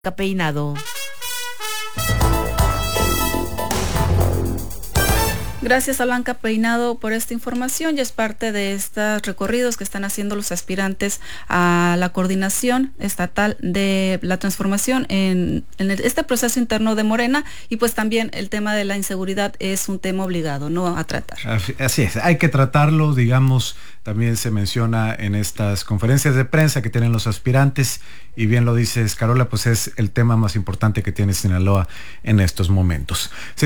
Peinado. Gracias a Blanca Peinado por esta información. Ya es parte de estos recorridos que están haciendo los aspirantes a la coordinación estatal de la transformación en este proceso interno de Morena, y pues también el tema de la inseguridad es un tema obligado, ¿no?, a tratar. Así es, hay que tratarlo, digamos, también se menciona en estas conferencias de prensa que tienen los aspirantes, y bien lo dices, Carola, pues es el tema más importante que tiene Sinaloa en estos momentos.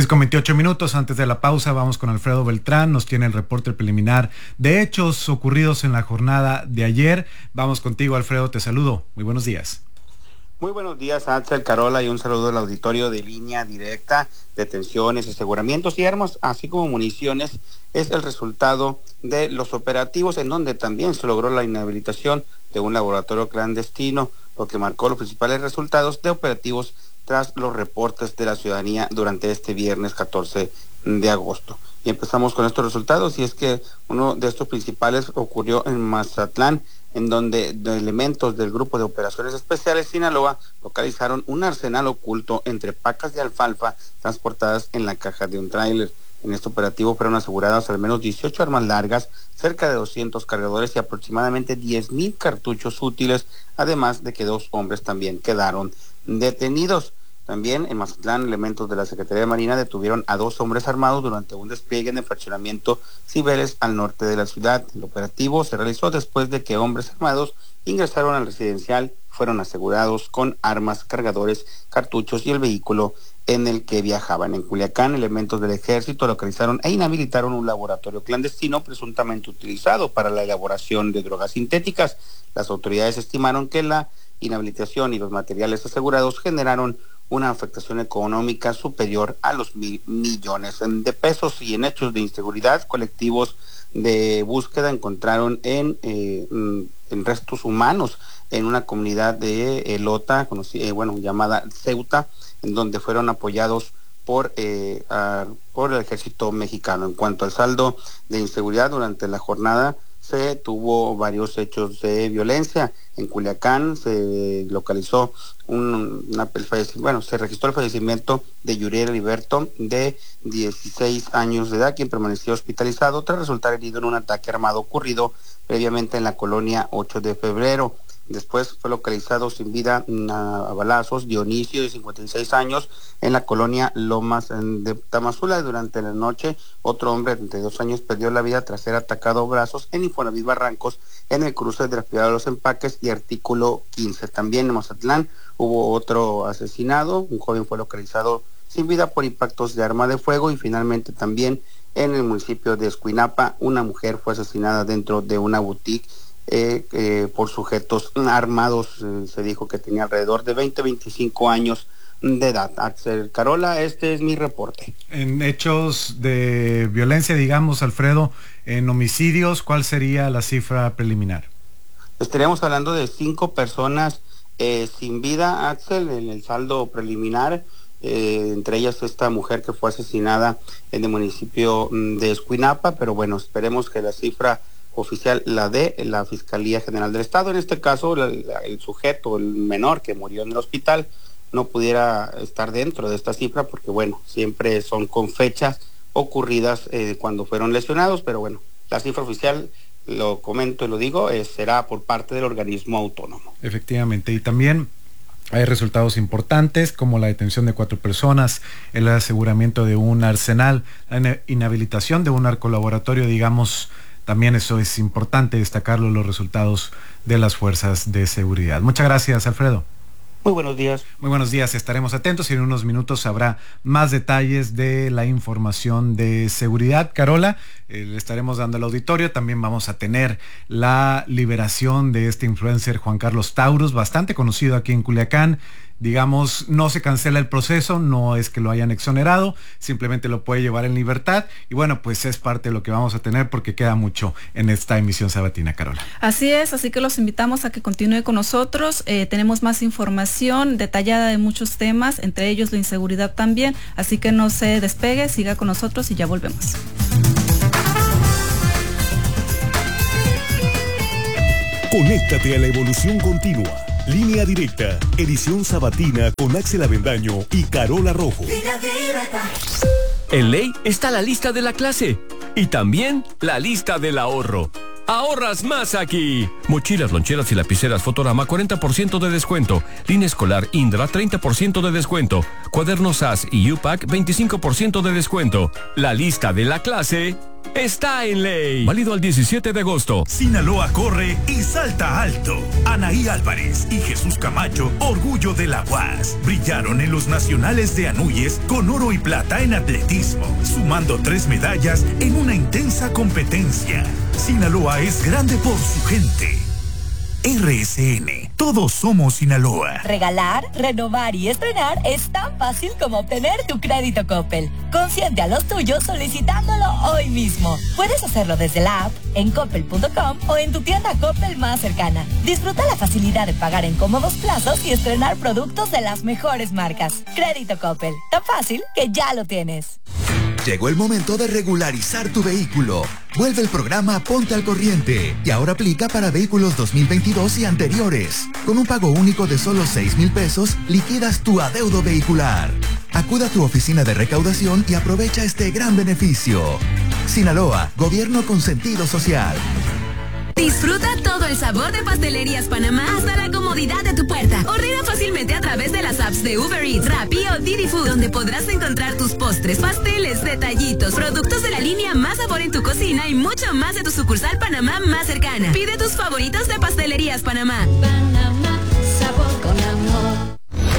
6:28 antes de la pausa, vamos con Alfredo Beltrán, nos tiene el reporte preliminar de hechos ocurridos en la jornada de ayer. Vamos contigo, Alfredo, te saludo. Muy buenos días. Muy buenos días, Axel, Carola, y un saludo al auditorio de Línea Directa. Detenciones, aseguramientos y armas, así como municiones, es el resultado de los operativos, en donde también se logró la inhabilitación de un laboratorio clandestino, lo que marcó los principales resultados de operativos tras los reportes de la ciudadanía durante este viernes 14 de agosto. Y empezamos con estos resultados, y es que uno de estos principales ocurrió en Mazatlán, en donde elementos del Grupo de Operaciones Especiales Sinaloa localizaron un arsenal oculto entre pacas de alfalfa transportadas en la caja de un tráiler. En este operativo fueron aseguradas al menos 18 armas largas, cerca de 200 cargadores y aproximadamente 10,000 cartuchos útiles, además de que 2 hombres también quedaron detenidos. También en Mazatlán, elementos de la Secretaría de Marina detuvieron a 2 hombres armados durante un despliegue en el fraccionamiento Cibeles al norte de la ciudad. El operativo se realizó después de que hombres armados ingresaron al residencial, fueron asegurados con armas, cargadores, cartuchos y el vehículo en el que viajaban. En Culiacán, elementos del ejército localizaron e inhabilitaron un laboratorio clandestino presuntamente utilizado para la elaboración de drogas sintéticas. Las autoridades estimaron que la inhabilitación y los materiales asegurados generaron una afectación económica superior a los 1,000 millones de pesos. Y en hechos de inseguridad, colectivos de búsqueda encontraron en restos humanos en una comunidad de Lota, llamada Ceuta, en donde fueron apoyados por el ejército mexicano. En cuanto al saldo de inseguridad durante la jornada, se tuvo varios hechos de violencia. En Culiacán se localizó se registró el fallecimiento de Yuriel Heriberto, de 16 años de edad, quien permaneció hospitalizado tras resultar herido en un ataque armado ocurrido previamente en la colonia 8 de febrero. Después fue localizado sin vida a balazos Dionisio, de 56 años, en la colonia Lomas de Tamazula. Durante la noche, otro hombre de 32 años perdió la vida tras ser atacado a brazos en Infonavit Barrancos, en el cruce de la Piedad de los Empaques y Artículo 15. También en Mazatlán hubo otro asesinado, un joven fue localizado sin vida por impactos de arma de fuego. Y finalmente también en el municipio de Escuinapa, una mujer fue asesinada dentro de una boutique por sujetos armados. Se dijo que tenía alrededor de 20-25 años de edad. Axel, Carola, este es mi reporte. En hechos de violencia, digamos, Alfredo, en homicidios, ¿cuál sería la cifra preliminar? Estaríamos hablando de 5 personas sin vida, Axel, en el saldo preliminar, entre ellas esta mujer que fue asesinada en el municipio de Escuinapa, pero bueno, esperemos que la cifra oficial la de la Fiscalía General del Estado. En este caso, el sujeto, el menor que murió en el hospital, no pudiera estar dentro de esta cifra, porque bueno, siempre son con fechas ocurridas cuando fueron lesionados, pero bueno, la cifra oficial, lo comento y lo digo, será por parte del organismo autónomo. Efectivamente, y también hay resultados importantes como la detención de 4 personas, el aseguramiento de un arsenal, la inhabilitación de un narcolaboratorio, digamos. También eso es importante destacarlo, los resultados de las fuerzas de seguridad. Muchas gracias, Alfredo. Muy buenos días. Muy buenos días, estaremos atentos y en unos minutos habrá más detalles de la información de seguridad. Carola, le estaremos dando al auditorio. También vamos a tener la liberación de este influencer Juan Carlos Taurus, bastante conocido aquí en Culiacán. Digamos, no se cancela el proceso, no es que lo hayan exonerado, simplemente lo puede llevar en libertad. Y bueno, pues es parte de lo que vamos a tener, porque queda mucho en esta emisión sabatina, Carola. Así es, así que los invitamos a que continúe con nosotros. Tenemos más información detallada de muchos temas, entre ellos la inseguridad también. Así que no se despegue, siga con nosotros y ya volvemos. Conéctate a la evolución continua. Línea Directa, edición sabatina con Axel Avendaño y Carola Rojo. En Ley está la lista de la clase y también la lista del ahorro. ¡Ahorras más aquí! Mochilas, loncheras y lapiceras Fotorama, 40% de descuento. Línea escolar Indra, 30% de descuento. Cuadernos SAS y UPAC, 25% de descuento. La lista de la clase está en Ley. Válido al 17 de agosto. Sinaloa corre y salta alto. Anaí Álvarez y Jesús Camacho, orgullo de la UAS, brillaron en los nacionales de Anuyes con oro y plata en atletismo, sumando 3 medallas en una intensa competencia. Sinaloa es grande por su gente. RSN, todos somos Sinaloa. Regalar, renovar y estrenar es tan fácil como obtener tu crédito Coppel. Consiente a los tuyos solicitándolo hoy mismo. Puedes hacerlo desde la app, en coppel.com o en tu tienda Coppel más cercana. Disfruta la facilidad de pagar en cómodos plazos y estrenar productos de las mejores marcas. Crédito Coppel, tan fácil que ya lo tienes. Llegó el momento de regularizar tu vehículo. Vuelve el programa Ponte al Corriente y ahora aplica para vehículos 2022 y anteriores. Con un pago único de solo 6,000 pesos, liquidas tu adeudo vehicular. Acuda a tu oficina de recaudación y aprovecha este gran beneficio. Sinaloa, gobierno con sentido social. Disfruta todo el sabor de Pastelerías Panamá hasta la comodidad de tu puerta. Ordena fácilmente a través de las apps de Uber Eats, Rappi o Didi Food, donde podrás encontrar tus postres, pasteles, detallitos, productos de la línea Más Sabor en tu cocina y mucho más de tu sucursal Panamá más cercana. Pide tus favoritos de Pastelerías Panamá. Panamá, sabor con amor.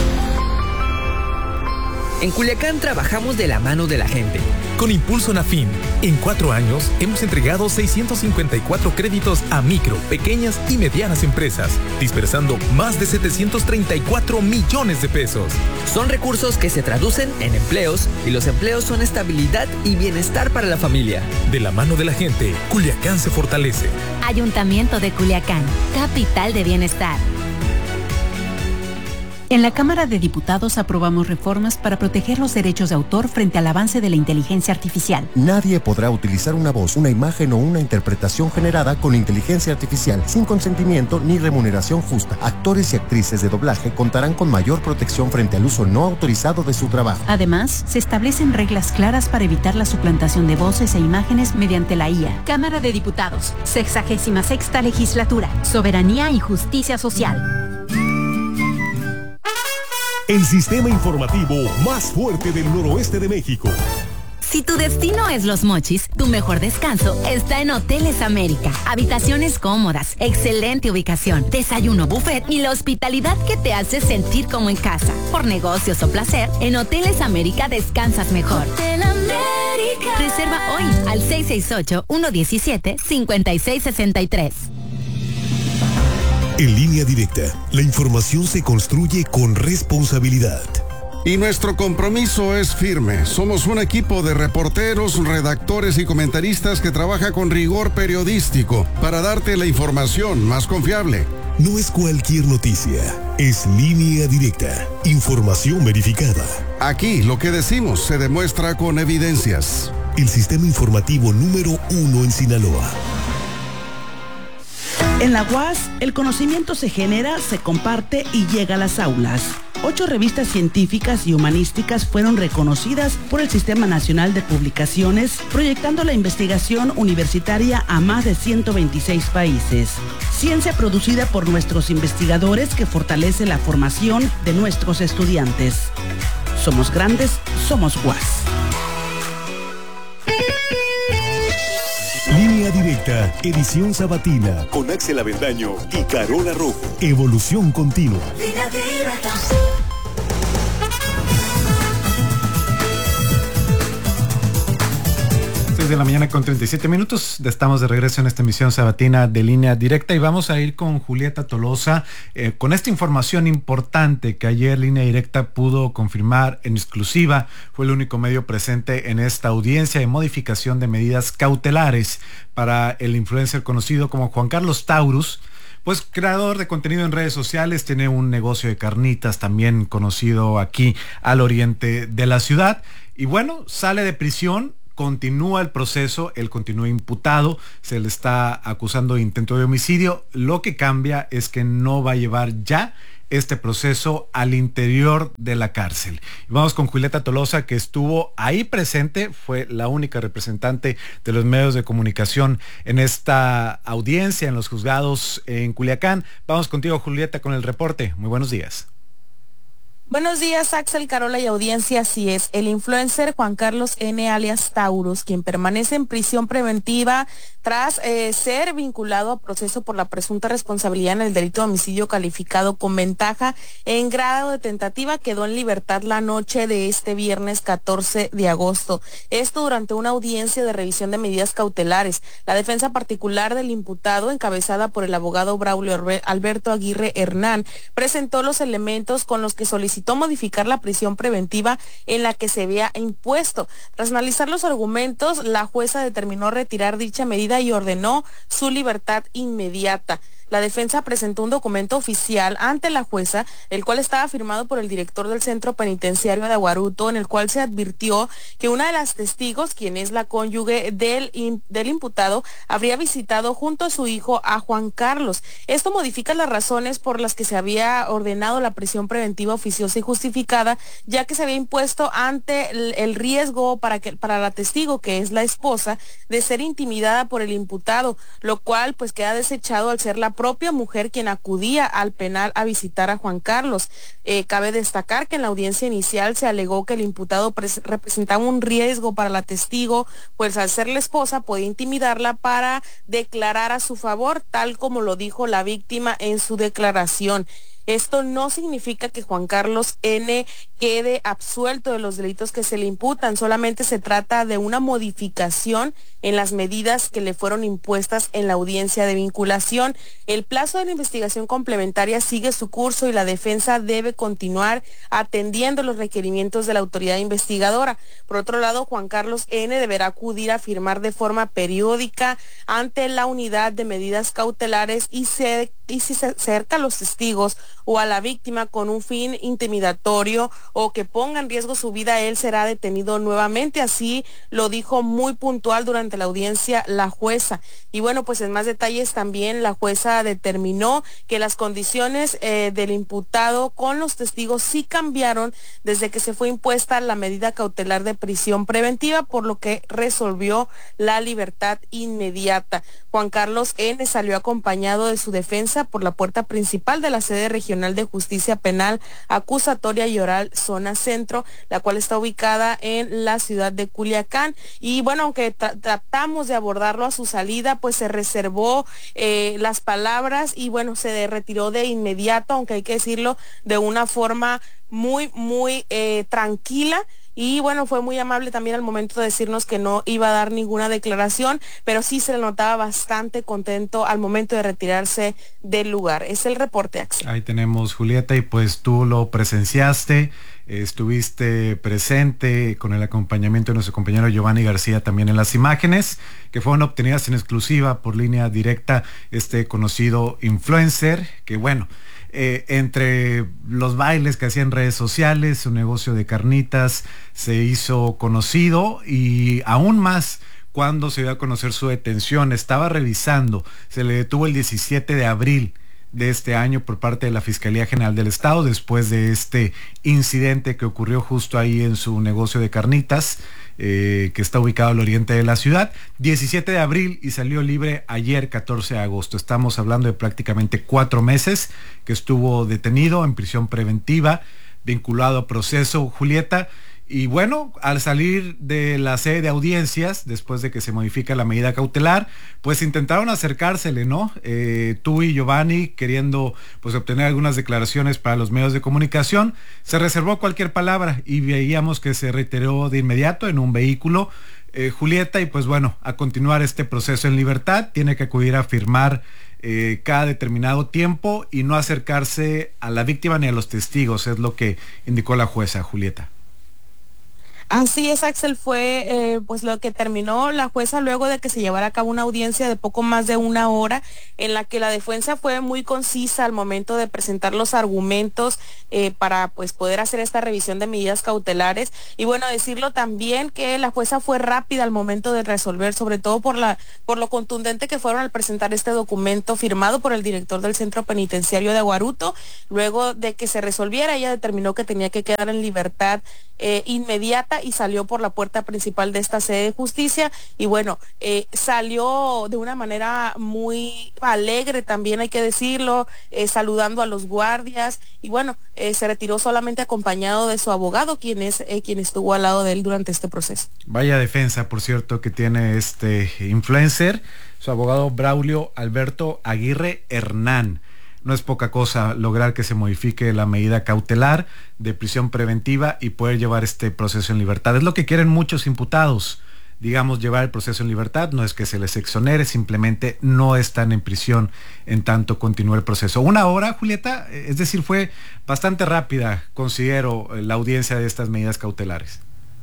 En Culiacán trabajamos de la mano de la gente. Con Impulso Nafin, en 4 años hemos entregado 654 créditos a micro, pequeñas y medianas empresas, dispersando más de 734 millones de pesos. Son recursos que se traducen en empleos y los empleos son estabilidad y bienestar para la familia. De la mano de la gente, Culiacán se fortalece. Ayuntamiento de Culiacán, capital de bienestar. En la Cámara de Diputados aprobamos reformas para proteger los derechos de autor frente al avance de la inteligencia artificial. Nadie podrá utilizar una voz, una imagen o una interpretación generada con inteligencia artificial sin consentimiento ni remuneración justa. Actores y actrices de doblaje contarán con mayor protección frente al uso no autorizado de su trabajo. Además, se establecen reglas claras para evitar la suplantación de voces e imágenes mediante la IA. Cámara de Diputados, 66ª Legislatura, Soberanía y Justicia Social. El sistema informativo más fuerte del noroeste de México. Si tu destino es Los Mochis, tu mejor descanso está en Hoteles América. Habitaciones cómodas, excelente ubicación, desayuno buffet y la hospitalidad que te hace sentir como en casa. Por negocios o placer, en Hoteles América descansas mejor. Hotel América. Reserva hoy al 668-117-5663. En Línea Directa, la información se construye con responsabilidad. Y nuestro compromiso es firme. Somos un equipo de reporteros, redactores y comentaristas que trabaja con rigor periodístico para darte la información más confiable. No es cualquier noticia, es Línea Directa, información verificada. Aquí lo que decimos se demuestra con evidencias. El sistema informativo número 1 en Sinaloa. En la UAS, el conocimiento se genera, se comparte y llega a las aulas. 8 revistas científicas y humanísticas fueron reconocidas por el Sistema Nacional de Publicaciones, proyectando la investigación universitaria a más de 126 países. Ciencia producida por nuestros investigadores que fortalece la formación de nuestros estudiantes. Somos grandes, somos UAS. Línea Directa, edición sabatina, con Axel Avendaño y Carola Rojo. Evolución continua. Línea Directa. 6 de la mañana con 37 minutos. Estamos de regreso en esta emisión sabatina de Línea Directa y vamos a ir con Julieta Tolosa con esta información importante que ayer Línea Directa pudo confirmar en exclusiva. Fue el único medio presente en esta audiencia de modificación de medidas cautelares para el influencer conocido como Juan Carlos Taurus. Pues creador de contenido en redes sociales, tiene un negocio de carnitas también conocido aquí al oriente de la ciudad. Y bueno, sale de prisión continúa el proceso, él continúa imputado, se le está acusando de intento de homicidio. Lo que cambia es que no va a llevar ya este proceso al interior de la cárcel. Y vamos con Julieta Tolosa, que estuvo ahí presente, fue la única representante de los medios de comunicación en esta audiencia en los juzgados en Culiacán. Vamos contigo, Julieta, con el reporte. Muy buenos días. Buenos días, Axel, Carola y audiencia. Así es, el influencer Juan Carlos N. alias Taurus, quien permanece en prisión preventiva tras ser vinculado a proceso por la presunta responsabilidad en el delito de homicidio calificado con ventaja en grado de tentativa, quedó en libertad la noche de este viernes 14 de agosto. Esto durante una audiencia de revisión de medidas cautelares. La defensa particular del imputado, encabezada por el abogado Braulio Alberto Aguirre Hernán, presentó los elementos con los que solicitó modificar la prisión preventiva en la que se había impuesto. Tras analizar los argumentos, la jueza determinó retirar dicha medida y ordenó su libertad inmediata. La defensa presentó un documento oficial ante la jueza, el cual estaba firmado por el director del Centro Penitenciario de Aguaruto, en el cual se advirtió que una de las testigos, quien es la cónyuge del imputado, habría visitado junto a su hijo a Juan Carlos. Esto modifica las razones por las que se había ordenado la prisión preventiva oficiosa y justificada, ya que se había impuesto ante el riesgo para la testigo, que es la esposa, de ser intimidada por el imputado, lo cual pues queda desechado al ser la propia mujer quien acudía al penal a visitar a Juan Carlos. Cabe destacar que en la audiencia inicial se alegó que el imputado representaba un riesgo para la testigo, pues al ser la esposa podía intimidarla para declarar a su favor, tal como lo dijo la víctima en su declaración. Esto no significa que Juan Carlos N. quede absuelto de los delitos que se le imputan, solamente se trata de una modificación en las medidas que le fueron impuestas en la audiencia de vinculación. El plazo de la investigación complementaria sigue su curso y la defensa debe continuar atendiendo los requerimientos de la autoridad investigadora. Por otro lado, Juan Carlos N. deberá acudir a firmar de forma periódica ante la unidad de medidas cautelares y si se acerca a los testigos o a la víctima con un fin intimidatorio o que ponga en riesgo su vida, él será detenido nuevamente. Así lo dijo muy puntual durante la audiencia la jueza. Y bueno, pues en más detalles también la jueza determinó que las condiciones del imputado con los testigos sí cambiaron desde que se fue impuesta la medida cautelar de prisión preventiva, por lo que resolvió la libertad inmediata. Juan Carlos N. salió acompañado de su defensa por la puerta principal de la sede regional de justicia penal acusatoria y oral zona centro, la cual está ubicada en la ciudad de Culiacán. Y bueno, aunque tratamos de abordarlo a su salida, pues se reservó las palabras y bueno, se retiró de inmediato, aunque hay que decirlo de una forma muy tranquila. Y bueno, fue muy amable también al momento de decirnos que no iba a dar ninguna declaración, pero sí se le notaba bastante contento al momento de retirarse del lugar. Es el reporte, Axel. Ahí tenemos, Julieta, y pues tú lo presenciaste, estuviste presente con el acompañamiento de nuestro compañero Giovanni García también en las imágenes que fueron obtenidas en exclusiva por Línea Directa, este conocido influencer, que bueno, entre los bailes que hacía en redes sociales, su negocio de carnitas se hizo conocido, y aún más cuando se dio a conocer su detención. Estaba revisando, se le detuvo el 17 de abril de este año por parte de la Fiscalía General del Estado después de este incidente que ocurrió justo ahí en su negocio de carnitas, que está ubicado al oriente de la ciudad. 17 de abril y salió libre ayer, 14 de agosto. Estamos hablando de prácticamente 4 meses que estuvo detenido en prisión preventiva, vinculado a proceso, Julieta. Y bueno, al salir de la sede de audiencias, después de que se modifica la medida cautelar, pues intentaron acercársele, ¿no? Tú y Giovanni queriendo pues obtener algunas declaraciones para los medios de comunicación. Se reservó cualquier palabra y veíamos que se retiró de inmediato en un vehículo, Julieta, y pues bueno, a continuar este proceso en libertad. Tiene que acudir a firmar cada determinado tiempo y no acercarse a la víctima ni a los testigos, es lo que indicó la jueza, Julieta. Así es, Axel, fue pues lo que terminó la jueza luego de que se llevara a cabo una audiencia de poco más de 1 hora, en la que la defensa fue muy concisa al momento de presentar los argumentos para pues poder hacer esta revisión de medidas cautelares. Y bueno, decirlo también que la jueza fue rápida al momento de resolver, sobre todo por lo contundente que fueron al presentar este documento firmado por el director del Centro Penitenciario de Aguaruto. Luego de que se resolviera, ella determinó que tenía que quedar en libertad inmediata y salió por la puerta principal de esta sede de justicia. Y bueno, salió de una manera muy alegre, también hay que decirlo, saludando a los guardias, y bueno, se retiró solamente acompañado de su abogado, quien estuvo al lado de él durante este proceso. Vaya defensa, por cierto, que tiene este influencer, su abogado Braulio Alberto Aguirre Hernán. No es poca cosa lograr que se modifique la medida cautelar de prisión preventiva y poder llevar este proceso en libertad. Es lo que quieren muchos imputados, digamos, llevar el proceso en libertad. No es que se les exonere, simplemente no están en prisión en tanto continúe el proceso. 1 hora, Julieta, es decir, fue bastante rápida, considero, la audiencia de estas medidas cautelares.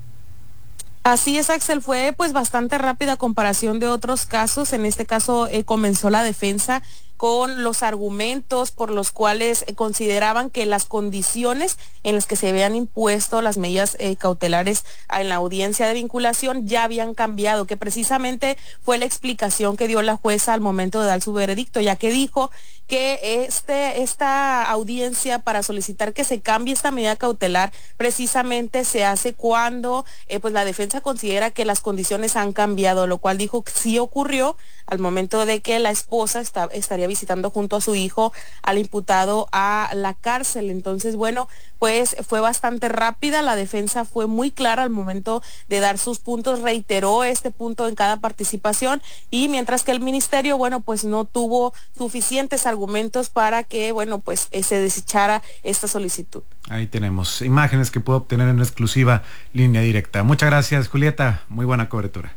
Así es, Axel, fue pues bastante rápida a comparación de otros casos. En este caso comenzó la defensa con los argumentos por los cuales consideraban que las condiciones en las que se habían impuesto las medidas cautelares en la audiencia de vinculación ya habían cambiado, que precisamente fue la explicación que dio la jueza al momento de dar su veredicto, ya que dijo que esta audiencia para solicitar que se cambie esta medida cautelar precisamente se hace cuando pues la defensa considera que las condiciones han cambiado, lo cual dijo que sí ocurrió al momento de que la esposa estaría visitando junto a su hijo al imputado a la cárcel. Entonces, bueno, pues fue bastante rápida, la defensa fue muy clara al momento de dar sus puntos, reiteró este punto en cada participación, y mientras que el ministerio, bueno, pues no tuvo suficientes argumentos para que, bueno, pues se desechara esta solicitud. Ahí tenemos imágenes que puedo obtener en exclusiva Línea Directa. Muchas gracias, Julieta, muy buena cobertura.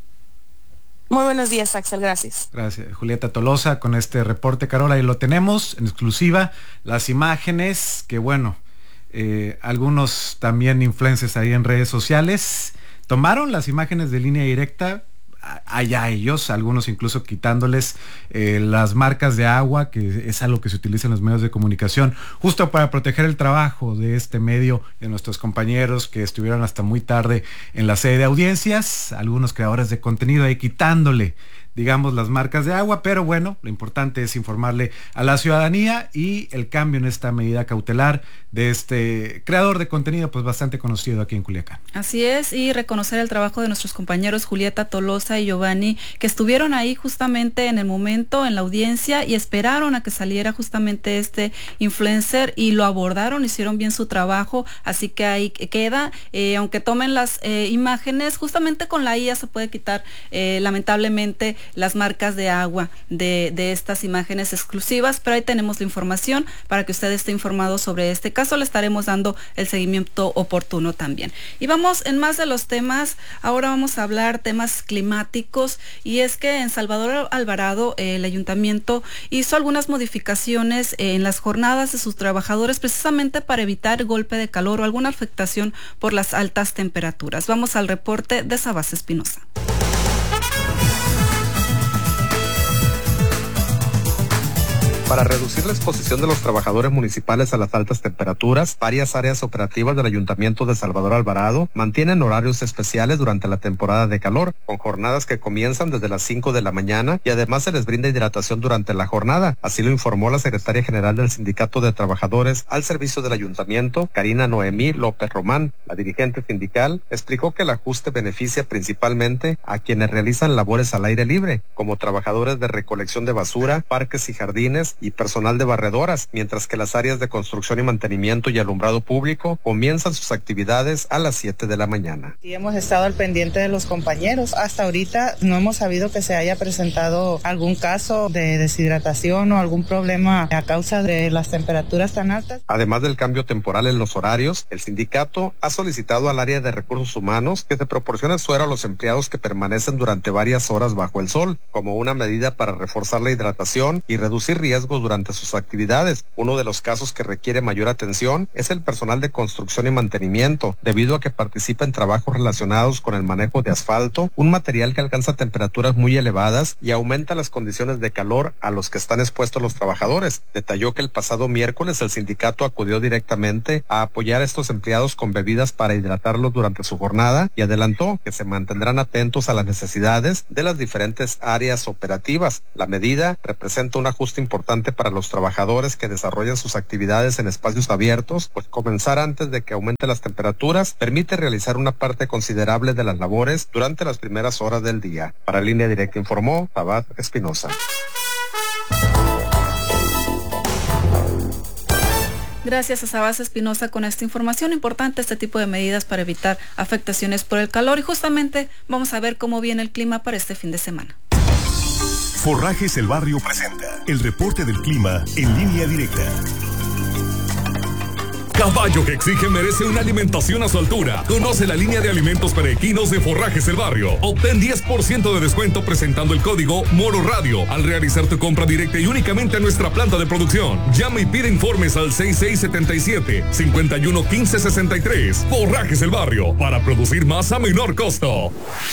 Muy buenos días, Axel, gracias. Gracias, Julieta Tolosa, con este reporte, Carola, y lo tenemos en exclusiva, las imágenes que, bueno, algunos también influencers ahí en redes sociales tomaron las imágenes de Línea Directa, allá ellos, algunos incluso quitándoles las marcas de agua, que es algo que se utiliza en los medios de comunicación, justo para proteger el trabajo de este medio, de nuestros compañeros que estuvieron hasta muy tarde en la sede de audiencias, algunos creadores de contenido ahí quitándole, digamos, las marcas de agua, pero bueno, lo importante es informarle a la ciudadanía y el cambio en esta medida cautelar de este creador de contenido pues bastante conocido aquí en Culiacán. Así es, y reconocer el trabajo de nuestros compañeros Julieta Tolosa y Giovanni, que estuvieron ahí justamente en el momento, en la audiencia, y esperaron a que saliera justamente este influencer y lo abordaron, hicieron bien su trabajo, así que ahí queda, aunque tomen las imágenes, justamente con la IA se puede quitar lamentablemente las marcas de agua de estas imágenes exclusivas, pero ahí tenemos la información para que usted esté informado sobre este caso. Le estaremos dando el seguimiento oportuno también. Y vamos en más de los temas. Ahora vamos a hablar temas climáticos, y es que en Salvador Alvarado el ayuntamiento hizo algunas modificaciones en las jornadas de sus trabajadores precisamente para evitar golpe de calor o alguna afectación por las altas temperaturas. Vamos al reporte de Sabas Espinosa. Para reducir la exposición de los trabajadores municipales a las altas temperaturas, varias áreas operativas del Ayuntamiento de Salvador Alvarado mantienen horarios especiales durante la temporada de calor, con jornadas que comienzan desde las 5 de la mañana y además se les brinda hidratación durante la jornada. Así lo informó la secretaria general del Sindicato de Trabajadores al servicio del Ayuntamiento, Karina Noemí López Román. La dirigente sindical explicó que el ajuste beneficia principalmente a quienes realizan labores al aire libre, como trabajadores de recolección de basura, parques y jardines, y personal de barredoras, mientras que las áreas de construcción y mantenimiento y alumbrado público comienzan sus actividades a las 7 de la mañana. Sí, hemos estado al pendiente de los compañeros. Hasta ahorita no hemos sabido que se haya presentado algún caso de deshidratación o algún problema a causa de las temperaturas tan altas. Además del cambio temporal en los horarios, el sindicato ha solicitado al área de recursos humanos que se proporcione suero a los empleados que permanecen durante varias horas bajo el sol, como una medida para reforzar la hidratación y reducir riesgos riesgo durante sus actividades. Uno de los casos que requiere mayor atención es el personal de construcción y mantenimiento, debido a que participa en trabajos relacionados con el manejo de asfalto, un material que alcanza temperaturas muy elevadas y aumenta las condiciones de calor a los que están expuestos los trabajadores. Detalló que el pasado miércoles el sindicato acudió directamente a apoyar a estos empleados con bebidas para hidratarlos durante su jornada y adelantó que se mantendrán atentos a las necesidades de las diferentes áreas operativas. La medida representa un ajuste importante para los trabajadores que desarrollan sus actividades en espacios abiertos, pues comenzar antes de que aumenten las temperaturas permite realizar una parte considerable de las labores durante las primeras horas del día. Para Línea Directa informó Tabad Espinosa. Gracias a Sabas Espinosa con esta información importante, este tipo de medidas para evitar afectaciones por el calor. Y justamente vamos a ver cómo viene el clima para este fin de semana. Forrajes El Barrio presenta el reporte del clima en Línea Directa. Caballo que exige merece una alimentación a su altura. Conoce la línea de alimentos para equinos de Forrajes El Barrio. Obtén 10% de descuento presentando el código Moro Radio al realizar tu compra directa y únicamente a nuestra planta de producción. Llama y pide informes al 6677-511563. Forrajes El Barrio, para producir más a menor costo.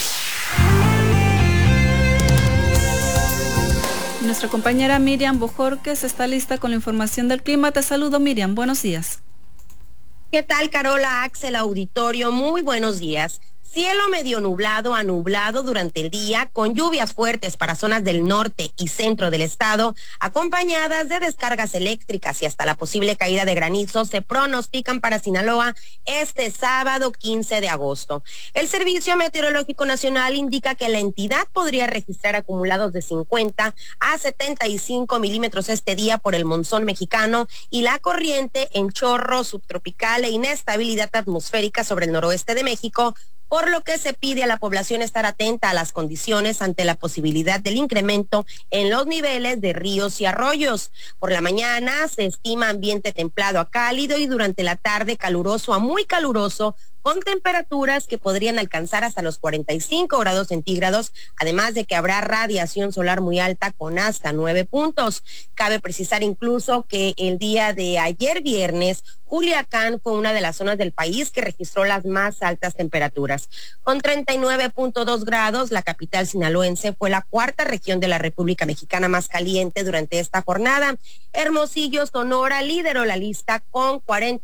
Nuestra compañera Miriam Bojorquez está lista con la información del clima. Te saludo, Miriam. Buenos días. ¿Qué tal, Carola, Axel, auditorio? Muy buenos días. Cielo medio nublado a nublado durante el día, con lluvias fuertes para zonas del norte y centro del estado, acompañadas de descargas eléctricas y hasta la posible caída de granizo se pronostican para Sinaloa este sábado 15 de agosto. El Servicio Meteorológico Nacional indica que la entidad podría registrar acumulados de 50 a 75 milímetros este día por el monzón mexicano y la corriente en chorro subtropical e inestabilidad atmosférica sobre el noroeste de México, por lo que se pide a la población estar atenta a las condiciones ante la posibilidad del incremento en los niveles de ríos y arroyos. Por la mañana se estima ambiente templado a cálido y durante la tarde caluroso a muy caluroso, con temperaturas que podrían alcanzar hasta los 45 grados centígrados, además de que habrá radiación solar muy alta con hasta 9 puntos. Cabe precisar incluso que el día de ayer viernes, Culiacán fue una de las zonas del país que registró las más altas temperaturas. Con 39.2 grados, la capital sinaloense fue la cuarta región de la República Mexicana más caliente durante esta jornada. Hermosillo, Sonora, lideró la lista con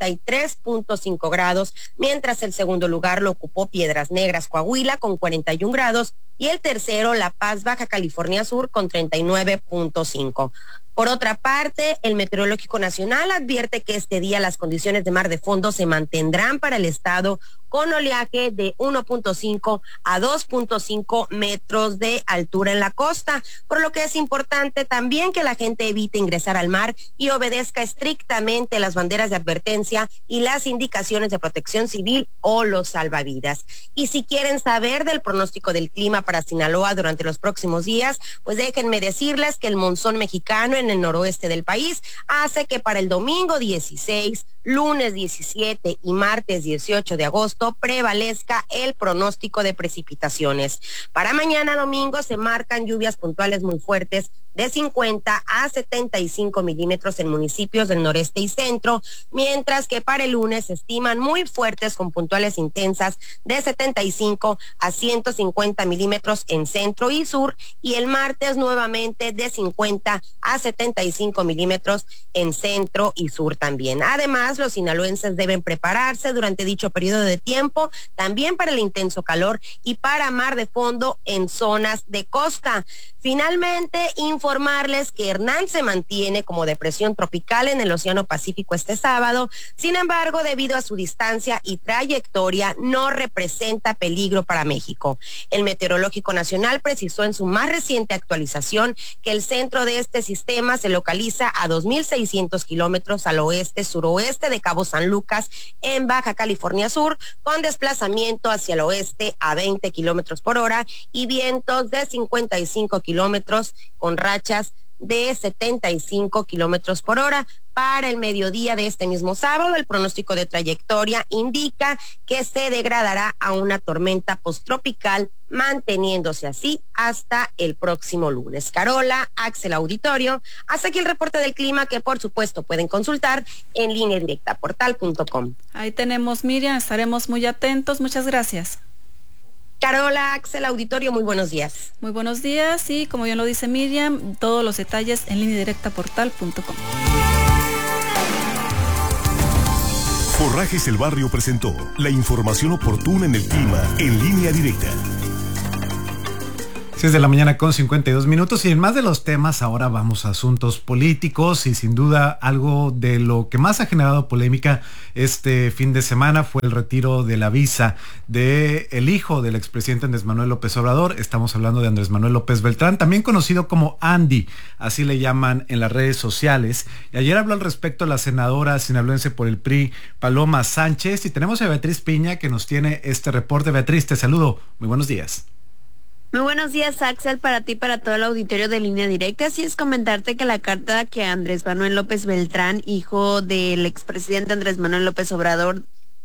43.5 grados, mientras el segundo lugar lo ocupó Piedras Negras, Coahuila, con 41 grados, y el tercero, La Paz, Baja California Sur, con 39.5. Por otra parte, el Meteorológico Nacional advierte que este día las condiciones de mar de fondo se mantendrán para el estado, con oleaje de 1.5 a 2.5 metros de altura en la costa, por lo que es importante también que la gente evite ingresar al mar y obedezca estrictamente las banderas de advertencia y las indicaciones de protección civil o los salvavidas. Y si quieren saber del pronóstico del clima para Sinaloa durante los próximos días, pues déjenme decirles que el monzón mexicano en el noroeste del país hace que para el domingo 16, lunes 17 y martes 18 de agosto prevalezca el pronóstico de precipitaciones. Para mañana domingo se marcan lluvias puntuales muy fuertes de 50 a 75 milímetros en municipios del noreste y centro, mientras que para el lunes se estiman muy fuertes con puntuales intensas de 75 a 150 milímetros en centro y sur, y el martes nuevamente de 50 a 75 milímetros en centro y sur también. Además, los sinaloenses deben prepararse durante dicho periodo de tiempo también para el intenso calor y para mar de fondo en zonas de costa. Finalmente, informarles que Hernán se mantiene como depresión tropical en el Océano Pacífico este sábado. Sin embargo, debido a su distancia y trayectoria, no representa peligro para México. El Meteorológico Nacional precisó en su más reciente actualización que el centro de este sistema se localiza a 2.600 kilómetros al oeste-suroeste de Cabo San Lucas, en Baja California Sur, con desplazamiento hacia el oeste a 20 kilómetros por hora y vientos de 55 kilómetros con rachas de 75 kilómetros por hora. Para el mediodía de este mismo sábado, el pronóstico de trayectoria indica que se degradará a una tormenta posttropical, manteniéndose así hasta el próximo lunes. Carola, Axel, auditorio, hasta aquí el reporte del clima, que por supuesto pueden consultar en línea directa portal.com. Ahí tenemos, Miriam, estaremos muy atentos. Muchas gracias. Carola, Axel, auditorio, muy buenos días. Muy buenos días y como ya lo dice Miriam, todos los detalles en línea directa portal.com. Forrajes El Barrio presentó la información oportuna en el clima en línea directa. 6 de la mañana con 52 minutos y en más de los temas ahora vamos a asuntos políticos y sin duda algo de lo que más ha generado polémica este fin de semana fue el retiro de la visa del hijo del expresidente Andrés Manuel López Obrador. Estamos hablando de Andrés Manuel López Beltrán, también conocido como Andy, así le llaman en las redes sociales. Y ayer habló al respecto la senadora sinaloense por el PRI, Paloma Sánchez, y tenemos a Beatriz Piña que nos tiene este reporte. Beatriz, te saludo. Muy buenos días. Muy buenos días, Axel, para ti, para todo el auditorio de Línea Directa. Así es, comentarte que la carta que Andrés Manuel López Beltrán, hijo del expresidente Andrés Manuel López Obrador,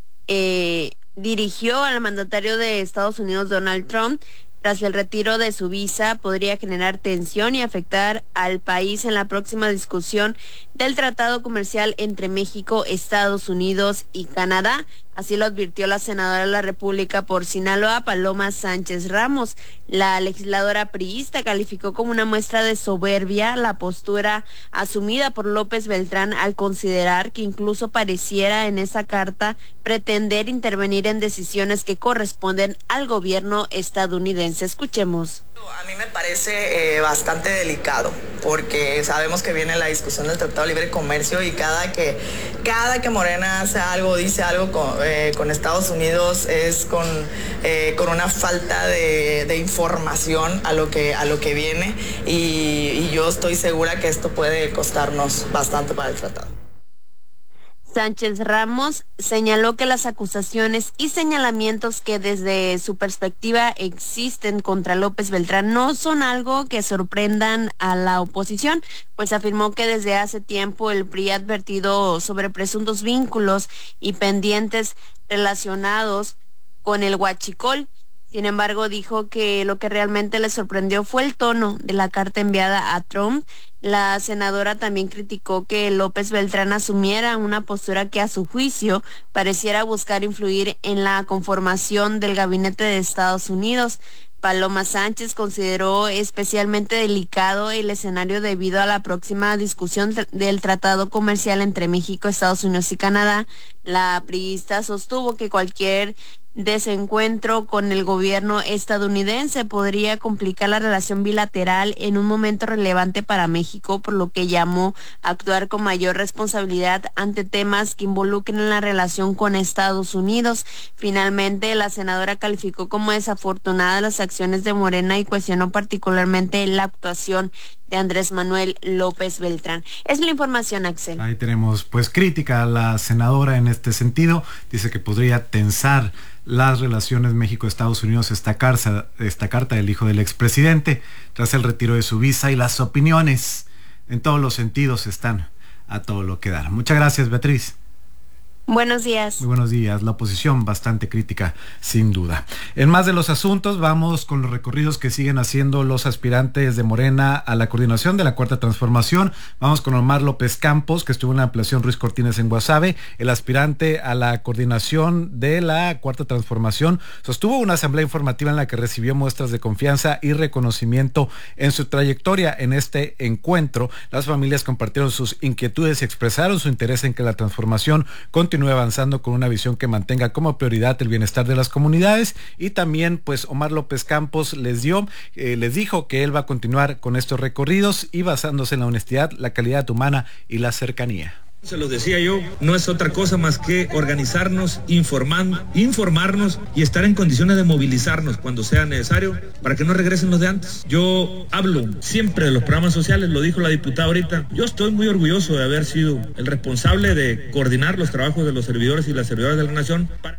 dirigió al mandatario de Estados Unidos, Donald Trump, tras el retiro de su visa, podría generar tensión y afectar al país en la próxima discusión del tratado comercial entre México, Estados Unidos y Canadá. Así lo advirtió la senadora de la República por Sinaloa, Paloma Sánchez Ramos. La legisladora priista calificó como una muestra de soberbia la postura asumida por López Beltrán al considerar que incluso pareciera en esa carta pretender intervenir en decisiones que corresponden al gobierno estadounidense. Escuchemos. A mí me parece bastante delicado, porque sabemos que viene la discusión del Tratado de Libre Comercio y cada que Morena hace algo, dice algo con Estados Unidos es con una falta de información a lo que viene y yo estoy segura que esto puede costarnos bastante para el tratado. Sánchez Ramos señaló que las acusaciones y señalamientos que desde su perspectiva existen contra López Beltrán no son algo que sorprendan a la oposición, pues afirmó que desde hace tiempo el PRI ha advertido sobre presuntos vínculos y pendientes relacionados con el huachicol. Sin embargo, dijo que lo que realmente le sorprendió fue el tono de la carta enviada a Trump. La senadora también criticó que López Beltrán asumiera una postura que a su juicio pareciera buscar influir en la conformación del gabinete de Estados Unidos. Paloma Sánchez consideró especialmente delicado el escenario debido a la próxima discusión del tratado comercial entre México, Estados Unidos y Canadá. La priista sostuvo que cualquier desencuentro con el gobierno estadounidense podría complicar la relación bilateral en un momento relevante para México, por lo que llamó a actuar con mayor responsabilidad ante temas que involucren la relación con Estados Unidos. Finalmente, la senadora calificó como desafortunadas las acciones de Morena y cuestionó particularmente la actuación de Andrés Manuel López Beltrán. Es la información, Axel. Ahí tenemos pues crítica a la senadora en este sentido. Dice que podría tensar las relaciones México-Estados Unidos esta carta del hijo del expresidente tras el retiro de su visa, y las opiniones en todos los sentidos están a todo lo que dar. Muchas gracias, Beatriz. Buenos días. Muy buenos días. La oposición bastante crítica, sin duda. En más de los asuntos, vamos con los recorridos que siguen haciendo los aspirantes de Morena a la coordinación de la Cuarta Transformación. Vamos con Omar López Campos, que estuvo en la ampliación Ruiz Cortines en Guasave. El aspirante a la coordinación de la Cuarta Transformación sostuvo una asamblea informativa en la que recibió muestras de confianza y reconocimiento en su trayectoria. En este encuentro, las familias compartieron sus inquietudes y expresaron su interés en que la transformación continúe avanzando con una visión que mantenga como prioridad el bienestar de las comunidades. Y también pues Omar López Campos les dijo que él va a continuar con estos recorridos y basándose en la honestidad, la calidad humana y la cercanía. Se los decía yo, no es otra cosa más que organizarnos, informarnos y estar en condiciones de movilizarnos cuando sea necesario para que no regresen los de antes. Yo hablo siempre de los programas sociales, lo dijo la diputada ahorita. Yo estoy muy orgulloso de haber sido el responsable de coordinar los trabajos de los servidores y las servidoras de la nación.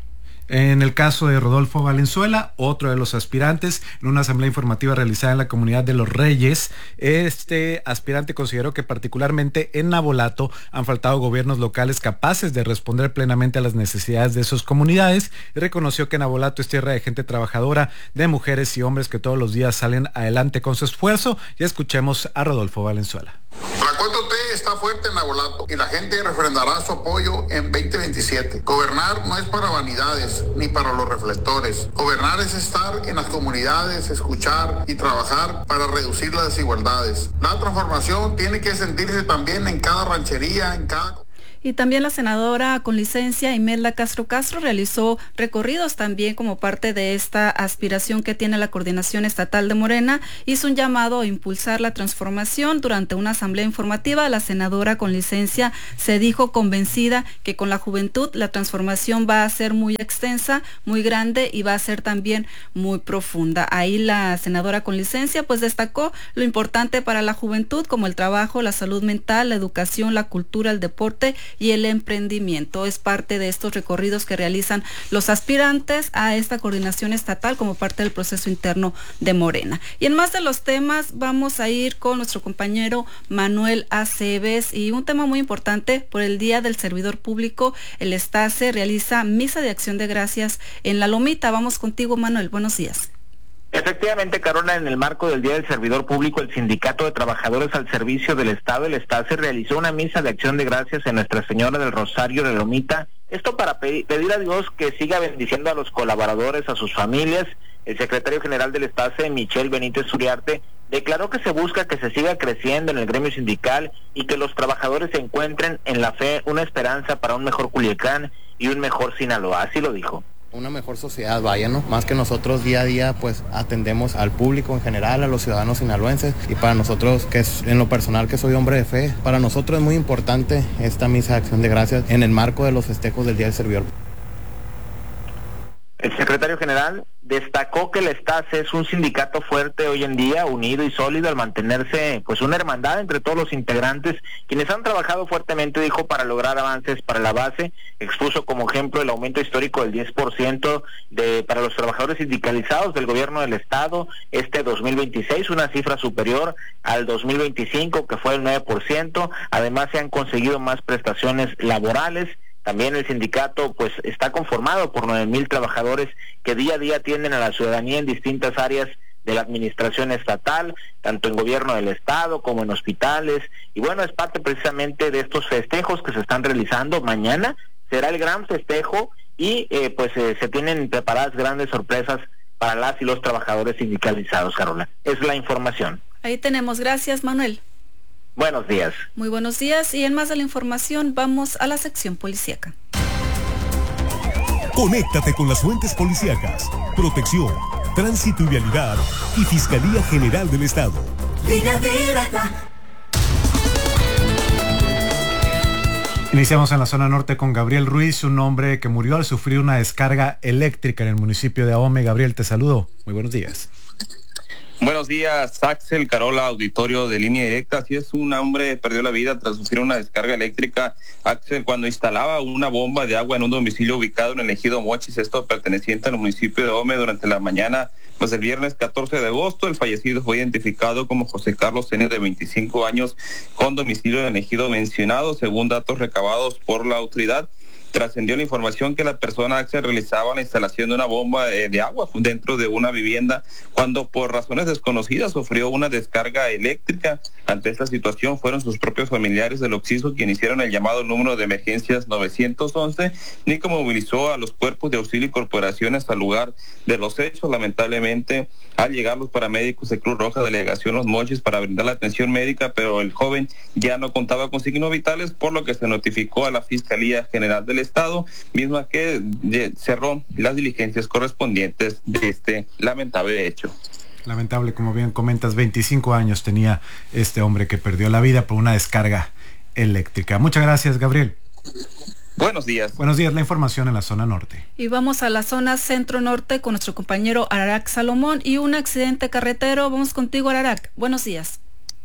En el caso de Rodolfo Valenzuela, otro de los aspirantes, en una asamblea informativa realizada en la comunidad de Los Reyes, este aspirante consideró que particularmente en Navolato han faltado gobiernos locales capaces de responder plenamente a las necesidades de sus comunidades y reconoció que Navolato es tierra de gente trabajadora, de mujeres y hombres que todos los días salen adelante con su esfuerzo. Ya escuchemos a Rodolfo Valenzuela. La 4T está fuerte en Navolato y la gente refrendará su apoyo en 2027. Gobernar no es para vanidades ni para los reflectores. Gobernar es estar en las comunidades, escuchar y trabajar para reducir las desigualdades. La transformación tiene que sentirse también en cada ranchería, en cada... Y también la senadora con licencia Imelda Castro realizó recorridos también como parte de esta aspiración que tiene la Coordinación Estatal de Morena. Hizo un llamado a impulsar la transformación. Durante una asamblea informativa, la senadora con licencia se dijo convencida que con la juventud la transformación va a ser muy extensa, muy grande y va a ser también muy profunda. Ahí la senadora con licencia pues destacó lo importante para la juventud como el trabajo, la salud mental, la educación, la cultura, el deporte y el emprendimiento. Es parte de estos recorridos que realizan los aspirantes a esta coordinación estatal como parte del proceso interno de Morena. Y en más de los temas vamos a ir con nuestro compañero Manuel Aceves y un tema muy importante por el Día del Servidor Público. El STACE realiza misa de acción de gracias en La Lomita. Vamos contigo, Manuel. Buenos días. Efectivamente, Carola, en el marco del Día del Servidor Público, el Sindicato de Trabajadores al Servicio del Estado, el STACE, realizó una misa de acción de gracias en Nuestra Señora del Rosario de Lomita. Esto para pedir a Dios que siga bendiciendo a los colaboradores, a sus familias. El secretario general del STACE, Michel Benítez Uriarte, declaró que se busca que se siga creciendo en el gremio sindical y que los trabajadores se encuentren en la fe una esperanza para un mejor Culiacán y un mejor Sinaloa. Así lo dijo. Una mejor sociedad, vaya, ¿no? Más que nosotros día a día, pues atendemos al público en general, a los ciudadanos sinaloenses, y para nosotros, que es en lo personal que soy hombre de fe, para nosotros es muy importante esta misa de acción de gracias en el marco de los festejos del Día del Servidor. El secretario general destacó que el STACE es un sindicato fuerte hoy en día, unido y sólido al mantenerse pues una hermandad entre todos los integrantes, quienes han trabajado fuertemente, dijo, para lograr avances para la base. Expuso como ejemplo el aumento histórico del 10% para los trabajadores sindicalizados del gobierno del estado este 2026, una cifra superior al 2025 que fue el 9%. Además se han conseguido más prestaciones laborales. También el sindicato pues está conformado por 9,000 trabajadores que día a día atienden a la ciudadanía en distintas áreas de la administración estatal, tanto en gobierno del estado como en hospitales. Y bueno, es parte precisamente de estos festejos que se están realizando. Mañana será el gran festejo y se tienen preparadas grandes sorpresas para las y los trabajadores sindicalizados, Carola. Es la información. Ahí tenemos. Gracias, Manuel. Buenos días. Muy buenos días, y en más de la información vamos a la sección policíaca. Conéctate con las fuentes policíacas, protección, tránsito y vialidad y Fiscalía General del Estado. Iniciamos en la zona norte con Gabriel Ruiz, un hombre que murió al sufrir una descarga eléctrica en el municipio de Ahome. Gabriel, te saludo. Muy buenos días. Buenos días, Axel, Carola, auditorio de Línea Directa. Así es, un hombre perdió la vida tras sufrir una descarga eléctrica, Axel, cuando instalaba una bomba de agua en un domicilio ubicado en el ejido Mochis, esto perteneciente al municipio de Ahome, durante la mañana, pues el viernes 14 de agosto. El fallecido fue identificado como José Carlos N., de 25 años, con domicilio en el ejido mencionado. Según datos recabados por la autoridad, trascendió la información que la persona, Axel, realizaba la instalación de una bomba de agua dentro de una vivienda cuando por razones desconocidas sufrió una descarga eléctrica. Ante esta situación fueron sus propios familiares del occiso quienes hicieron el llamado número de emergencias 911, ni que movilizó a los cuerpos de auxilio y corporaciones al lugar de los hechos. Lamentablemente, al llegar los paramédicos de Cruz Roja, delegación Los Mochis, para brindar la atención médica, pero el joven ya no contaba con signos vitales, por lo que se notificó a la Fiscalía General del Estado, misma que cerró las diligencias correspondientes de este lamentable hecho. Lamentable, como bien comentas, 25 años tenía este hombre que perdió la vida por una descarga eléctrica. Muchas gracias, Gabriel. Buenos días. Buenos días, la información en la zona norte. Y vamos a la zona centro-norte con nuestro compañero Ararac Salomón y un accidente carretero. Vamos contigo, Ararac. Buenos días.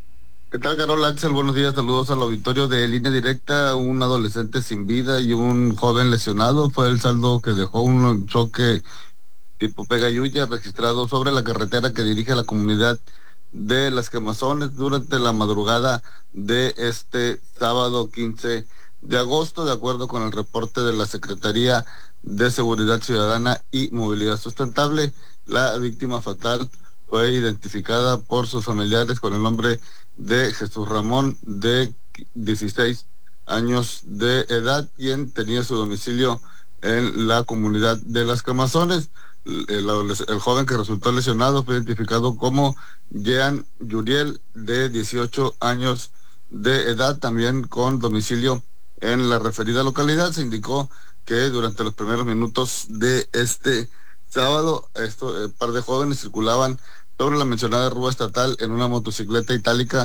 ¿Qué tal, Carol, Axel? Buenos días, saludos al auditorio de Línea Directa. Un adolescente sin vida y un joven lesionado fue el saldo que dejó un choque tipo Pegayuya registrado sobre la carretera que dirige a la comunidad de Las Quemazones durante la madrugada de este sábado 15 de agosto, de acuerdo con el reporte de la Secretaría de Seguridad Ciudadana y Movilidad Sustentable. La víctima fatal fue identificada por sus familiares con el nombre de Jesús Ramón, de 16 años de edad, quien tenía su domicilio en la comunidad de Las Quemazones. El joven que resultó lesionado fue identificado como Jean Yuriel, de 18 años de edad, también con domicilio en la referida localidad. Se indicó que durante los primeros minutos de este sábado, par de jóvenes circulaban sobre la mencionada rúa estatal en una motocicleta itálica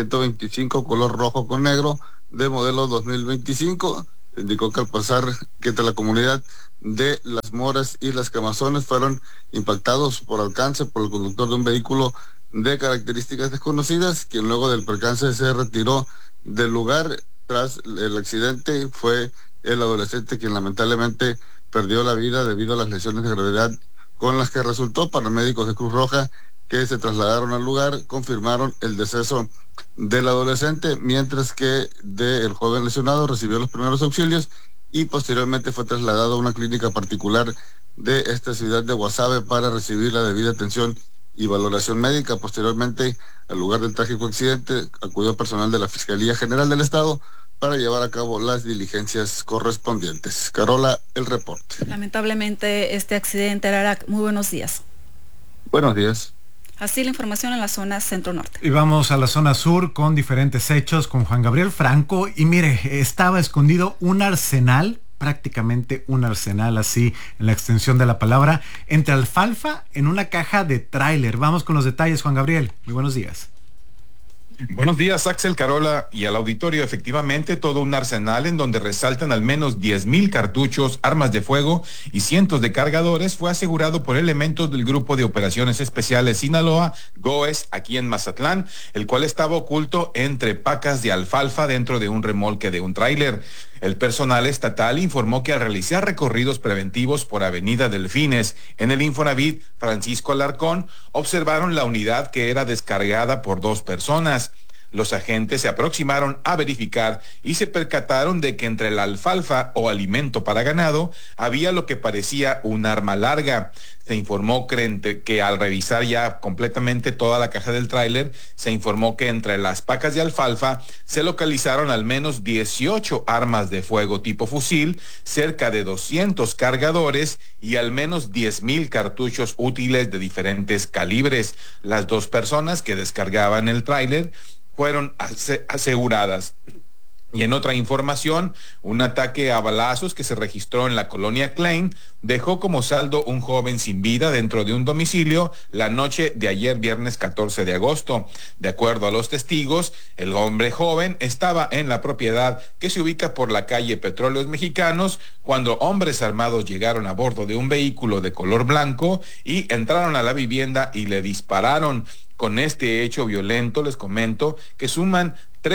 125 color rojo con negro de modelo 2025. Se indicó que al pasar que entre la comunidad de Las Moras y Las Quemazones fueron impactados por alcance por el conductor de un vehículo de características desconocidas, quien luego del percance se retiró del lugar. Tras el accidente fue el adolescente quien lamentablemente perdió la vida debido a las lesiones de gravedad con las que resultó. Paramédicos de Cruz Roja que se trasladaron al lugar confirmaron el deceso del adolescente, mientras que el joven lesionado recibió los primeros auxilios y posteriormente fue trasladado a una clínica particular de esta ciudad de Guasave para recibir la debida atención y valoración médica. Posteriormente, al lugar del trágico accidente, acudió personal de la Fiscalía General del Estado para llevar a cabo las diligencias correspondientes. Carola, el reporte. Lamentablemente este accidente, Ararak. Muy buenos días. Buenos días. Así la información en la zona centro-norte. Y vamos a la zona sur con diferentes hechos con Juan Gabriel Franco. Y mire, estaba escondido un arsenal, prácticamente un arsenal así en la extensión de la palabra, entre alfalfa en una caja de tráiler. Vamos con los detalles, Juan Gabriel. Muy buenos días. Buenos días, Axel, Carola y al auditorio. Efectivamente, todo un arsenal en donde resaltan al menos 10,000 cartuchos, armas de fuego y cientos de cargadores fue asegurado por elementos del Grupo de Operaciones Especiales Sinaloa, GOES, aquí en Mazatlán, el cual estaba oculto entre pacas de alfalfa dentro de un remolque de un tráiler. El personal estatal informó que al realizar recorridos preventivos por Avenida Delfines en el Infonavit Francisco Alarcón, observaron la unidad que era descargada por 2 personas. Los agentes se aproximaron a verificar y se percataron de que entre la alfalfa o alimento para ganado había lo que parecía un arma larga. Se informó que al revisar ya completamente toda la caja del tráiler, se informó que entre las pacas de alfalfa se localizaron al menos 18 armas de fuego tipo fusil, cerca de 200 cargadores y al menos 10,000 cartuchos útiles de diferentes calibres. Las 2 personas que descargaban el tráiler fueron aseguradas. Y en otra información, un ataque a balazos que se registró en la colonia Klein dejó como saldo un joven sin vida dentro de un domicilio la noche de ayer viernes 14 de agosto. De acuerdo a los testigos, el hombre joven estaba en la propiedad que se ubica por la calle Petróleos Mexicanos cuando hombres armados llegaron a bordo de un vehículo de color blanco y entraron a la vivienda y le dispararon. Con este hecho violento les comento que sumaron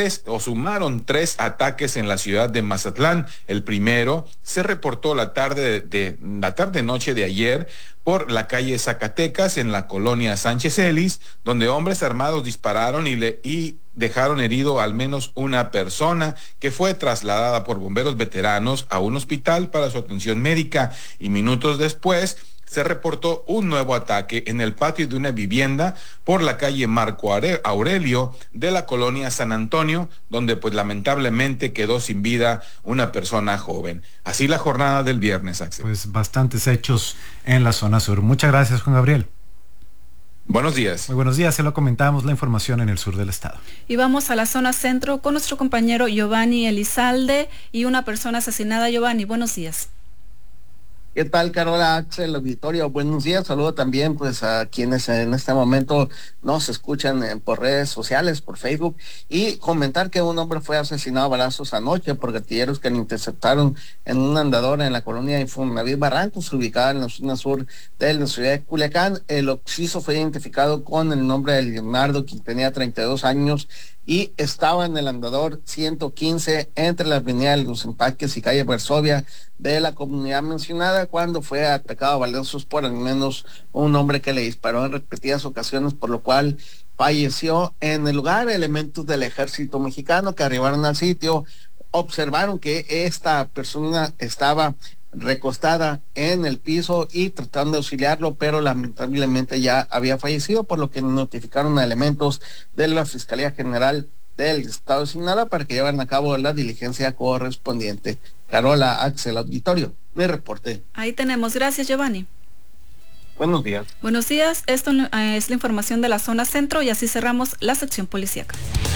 3 ataques en la ciudad de Mazatlán. El primero se reportó la tarde-noche de ayer por la calle Zacatecas en la colonia Sánchez Ellis, donde hombres armados dispararon y dejaron herido al menos una persona que fue trasladada por bomberos veteranos a un hospital para su atención médica, y minutos después se reportó un nuevo ataque en el patio de una vivienda por la calle Marco Aurelio de la colonia San Antonio, donde pues lamentablemente quedó sin vida una persona joven. Así la jornada del viernes, Axel. Pues bastantes hechos en la zona sur. Muchas gracias, Juan Gabriel. Buenos días. Muy buenos días, se lo comentábamos la información en el sur del estado. Y vamos a la zona centro con nuestro compañero Giovanni Elizalde y una persona asesinada. Giovanni, buenos días. ¿Qué tal, Carola, Axel, auditorio? Buenos días. Saludo también pues a quienes en este momento nos escuchan por redes sociales, por Facebook, y comentar que un hombre fue asesinado a balazos anoche por gatilleros que le interceptaron en un andador en la colonia Infonavit Barrancos, ubicada en la zona sur de la ciudad de Culiacán. El occiso fue identificado con el nombre de Leonardo, quien tenía 32 años y estaba en el andador 115 entre la avenida de Los Empaques y calle Varsovia de la comunidad mencionada cuando fue atacado a balazos por al menos un hombre que le disparó en repetidas ocasiones, por lo cual falleció en el lugar. Elementos del ejército mexicano que arribaron al sitio observaron que esta persona estaba recostada en el piso y tratando de auxiliarlo, pero lamentablemente ya había fallecido, por lo que notificaron a elementos de la Fiscalía General del Estado de Sinaloa para que lleven a cabo la diligencia correspondiente. Carola, Axel, auditorio, mi reporte. Ahí tenemos. Gracias, Giovanni. Buenos días. Buenos días. Esto es la información de la zona centro y así cerramos la sección policíaca.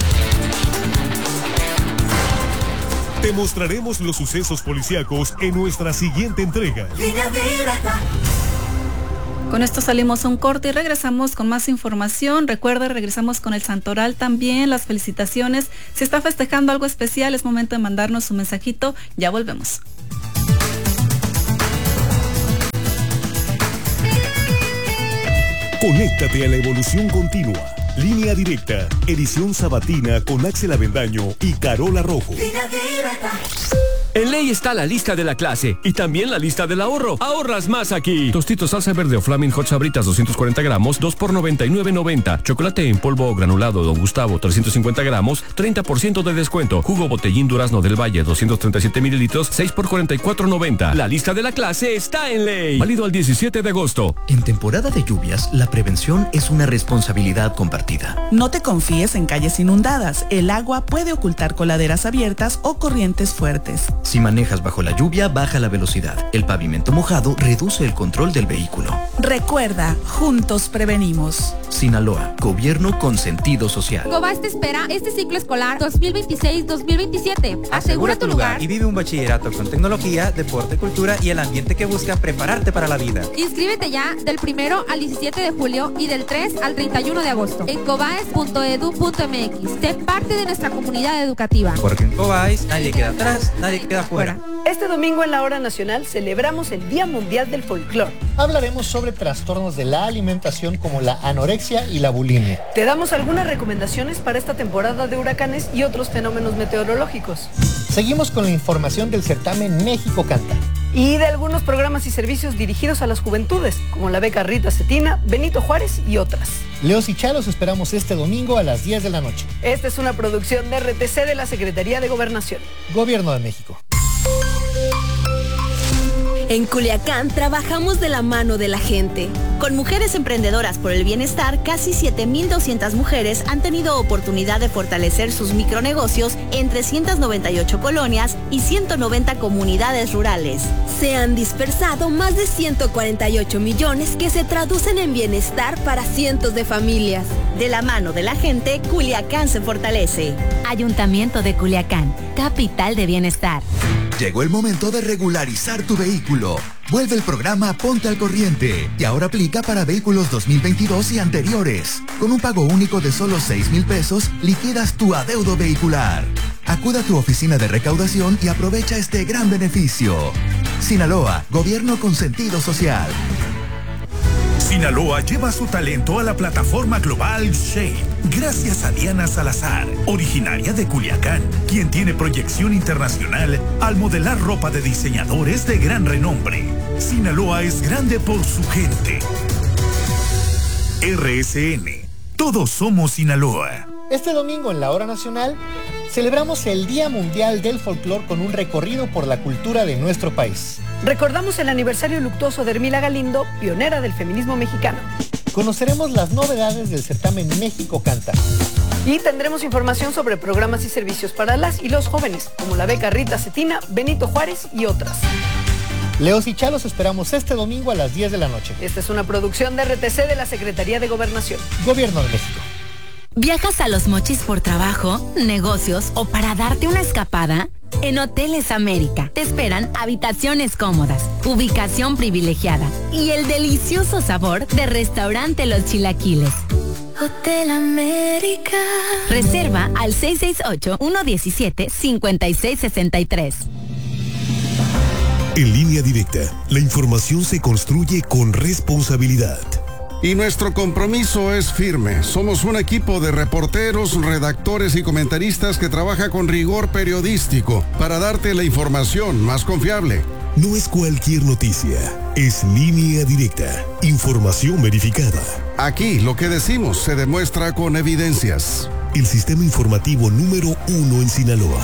Te mostraremos los sucesos policíacos en nuestra siguiente entrega. Con esto salimos a un corte y regresamos con más información. Recuerda, regresamos con el Santoral también, las felicitaciones. Si está festejando algo especial, es momento de mandarnos un mensajito. Ya volvemos. Conéctate a la evolución continua. Línea Directa, edición sabatina con Axel Avendaño y Carola Rojo. En Ley está la lista de la clase y también la lista del ahorro. Ahorras más aquí. Tostitos salsa verde o Flaming Hot Sabritas 240 gramos, 2 por $99.90. Chocolate en polvo o granulado Don Gustavo 350 gramos, 30% de descuento. Jugo Botellín Durazno del Valle 237 mililitros, 6 por $44.90. La lista de la clase está en Ley. Válido al 17 de agosto. En temporada de lluvias, la prevención es una responsabilidad compartida. No te confíes en calles inundadas. El agua puede ocultar coladeras abiertas o corrientes fuertes. Si manejas bajo la lluvia, baja la velocidad. El pavimento mojado reduce el control del vehículo. Recuerda, juntos prevenimos. Sinaloa, gobierno con sentido social. Cobas te espera este ciclo escolar 2026-2027. Asegura tu lugar y vive un bachillerato con tecnología, deporte, cultura y el ambiente que busca prepararte para la vida. Inscríbete ya del 1 al 17 de julio y del 3 al 31 de agosto en cobaes.edu.mx. Sé parte de nuestra comunidad educativa. Porque en Cobaes nadie queda atrás, nadie queda fuera. Este domingo en la Hora Nacional celebramos el Día Mundial del Folclor. Hablaremos sobre trastornos de la alimentación como la anorexia y la bulimia. Te damos algunas recomendaciones para esta temporada de huracanes y otros fenómenos meteorológicos. Seguimos con la información del certamen México Canta. Y de algunos programas y servicios dirigidos a las juventudes, como la beca Rita Cetina, Benito Juárez y otras. Leos y Chalos esperamos este domingo a las 10 de la noche. Esta es una producción de RTC de la Secretaría de Gobernación. Gobierno de México. En Culiacán trabajamos de la mano de la gente. Con Mujeres Emprendedoras por el Bienestar, casi 7,200 mujeres han tenido oportunidad de fortalecer sus micronegocios en 398 colonias y 190 comunidades rurales. Se han dispersado más de 148 millones que se traducen en bienestar para cientos de familias. De la mano de la gente, Culiacán se fortalece. Ayuntamiento de Culiacán, capital de bienestar. Llegó el momento de regularizar tu vehículo. Vuelve el programa Ponte al Corriente, que ahora aplica para vehículos 2022 y anteriores. Con un pago único de solo 6,000 pesos, liquidas tu adeudo vehicular. Acude a tu oficina de recaudación y aprovecha este gran beneficio. Sinaloa, gobierno con sentido social. Sinaloa lleva su talento a la plataforma global Shape, gracias a Diana Salazar, originaria de Culiacán, quien tiene proyección internacional al modelar ropa de diseñadores de gran renombre. Sinaloa es grande por su gente. RSN, todos somos Sinaloa. Este domingo en la Hora Nacional celebramos el Día Mundial del Folclor con un recorrido por la cultura de nuestro país. Recordamos el aniversario luctuoso de Hermila Galindo, pionera del feminismo mexicano. Conoceremos las novedades del certamen México Canta. Y tendremos información sobre programas y servicios para las y los jóvenes, como la beca Rita Cetina, Benito Juárez y otras. Leos y Chalos esperamos este domingo a las 10 de la noche. Esta es una producción de RTC de la Secretaría de Gobernación. Gobierno de México. ¿Viajas a Los Mochis por trabajo, negocios o para darte una escapada? En Hoteles América te esperan habitaciones cómodas, ubicación privilegiada y el delicioso sabor de Restaurante Los Chilaquiles. Hotel América. Reserva al 668-117-5663. En Línea Directa, la información se construye con responsabilidad. Y nuestro compromiso es firme. Somos un equipo de reporteros, redactores y comentaristas que trabaja con rigor periodístico para darte la información más confiable. No es cualquier noticia, es Línea Directa, información verificada. Aquí lo que decimos se demuestra con evidencias. El sistema informativo número 1 en Sinaloa.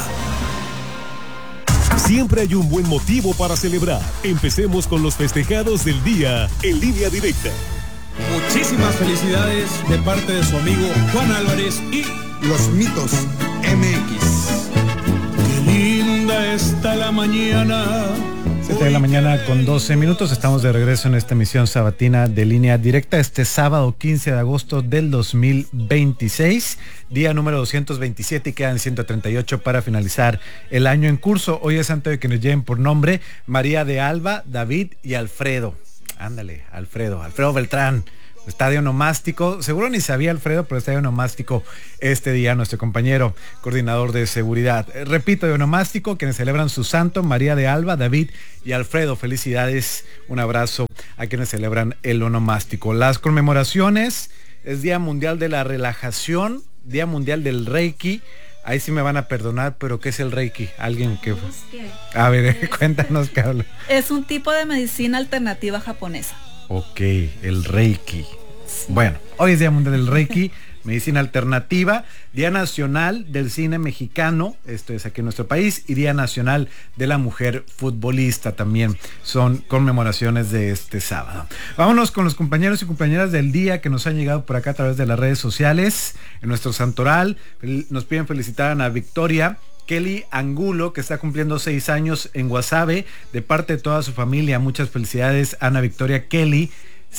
Siempre hay un buen motivo para celebrar. Empecemos con los festejados del día en Línea Directa. Muchísimas felicidades de parte de su amigo Juan Álvarez y Los Mitos MX. Qué linda está la mañana. 7 de la mañana con 12 minutos. Estamos de regreso en esta emisión sabatina de Línea Directa este sábado 15 de agosto del 2026, día número 227 y quedan 138 para finalizar el año en curso. Hoy es santo de que nos lleven por nombre María de Alba, David y Alfredo. Ándale, Alfredo Beltrán. Estadio Onomástico, seguro ni sabía Alfredo, pero Estadio Onomástico este día, nuestro compañero coordinador de seguridad. Repito, de Onomástico, quienes celebran su santo, María de Alba, David y Alfredo. Felicidades, un abrazo a quienes celebran el Onomástico. Las conmemoraciones, es Día Mundial de la Relajación, Día Mundial del Reiki. Ahí sí me van a perdonar, pero ¿qué es el Reiki? Alguien que... A ver, cuéntanos, Carlos. Es un tipo de medicina alternativa japonesa. Ok, el Reiki. Sí. Bueno, hoy es Día Mundial del Reiki, medicina alternativa, Día Nacional del Cine Mexicano, esto es aquí en nuestro país, y Día Nacional de la Mujer Futbolista también son conmemoraciones de este sábado. Vámonos con los compañeros y compañeras del día que nos han llegado por acá a través de las redes sociales, en nuestro santoral. Nos piden felicitar a Ana Victoria Kelly Angulo, que está cumpliendo 6 años en Guasave, de parte de toda su familia. Muchas felicidades, Ana Victoria Kelly,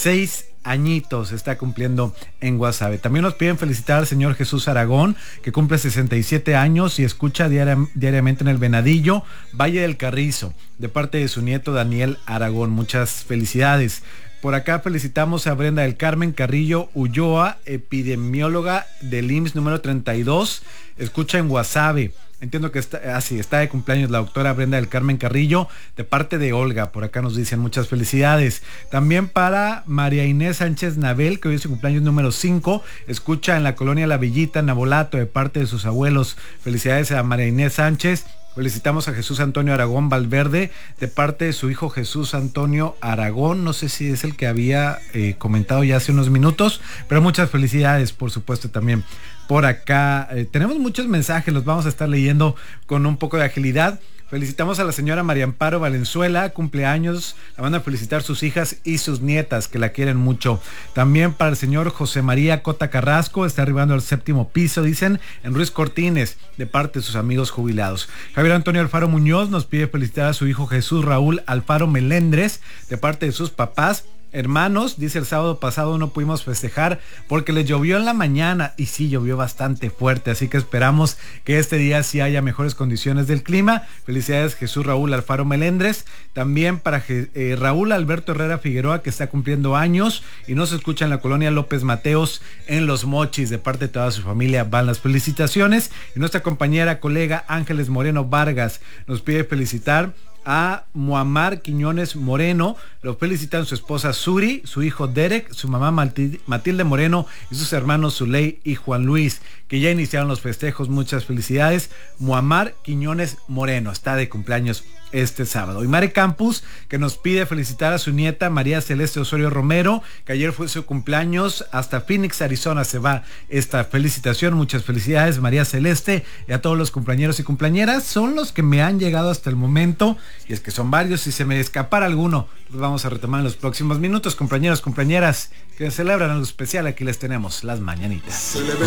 6 añitos está cumpliendo en Guasave. También nos piden felicitar al señor Jesús Aragón, que cumple 67 años y escucha diariamente en el Venadillo, Valle del Carrizo, de parte de su nieto Daniel Aragón. Muchas felicidades. Por acá felicitamos a Brenda del Carmen Carrillo Ulloa, epidemióloga del IMSS número 32, escucha en Guasave. Entiendo que está de cumpleaños la doctora Brenda del Carmen Carrillo, de parte de Olga. Por acá nos dicen muchas felicidades. También para María Inés Sánchez Nabel, que hoy es su cumpleaños número 5, escucha en la colonia La Villita, Nabolato, de parte de sus abuelos. Felicidades a María Inés Sánchez. Felicitamos a Jesús Antonio Aragón Valverde, de parte de su hijo Jesús Antonio Aragón. No sé si es el que había comentado ya hace unos minutos, pero muchas felicidades, por supuesto, también por acá. Tenemos muchos mensajes, los vamos a estar leyendo con un poco de agilidad. Felicitamos a la señora María Amparo Valenzuela, cumpleaños, la van a felicitar sus hijas y sus nietas, que la quieren mucho. También para el señor José María Cota Carrasco, está arribando al 7º piso, dicen, en Ruiz Cortines, de parte de sus amigos jubilados. Javier Antonio Alfaro Muñoz nos pide felicitar a su hijo Jesús Raúl Alfaro Melendres, de parte de sus papás. Hermanos, dice, el sábado pasado no pudimos festejar porque les llovió en la mañana, y sí, llovió bastante fuerte, así que esperamos que este día sí haya mejores condiciones del clima. Felicidades, Jesús Raúl Alfaro Melendres. También para Raúl Alberto Herrera Figueroa, que está cumpliendo años y nos escucha en la colonia López Mateos, en Los Mochis, de parte de toda su familia van las felicitaciones. Y nuestra compañera, colega Ángeles Moreno Vargas nos pide felicitar a Muammar Quiñones Moreno. Lo felicitan su esposa Suri, su hijo Derek, su mamá Matilde Moreno y sus hermanos Zuley y Juan Luis, que ya iniciaron los festejos. Muchas felicidades. Muammar Quiñones Moreno está de cumpleaños este sábado. Y Mare Campus, que nos pide felicitar a su nieta María Celeste Osorio Romero, que ayer fue su cumpleaños. Hasta Phoenix, Arizona se va esta felicitación. Muchas felicidades, María Celeste, y a todos los cumpleañeros y cumpleañeras. Son los que me han llegado hasta el momento, y es que son varios. Si se me escapara alguno, los vamos a retomar en los próximos minutos. Compañeros, compañeras que celebran algo especial, aquí les tenemos las mañanitas.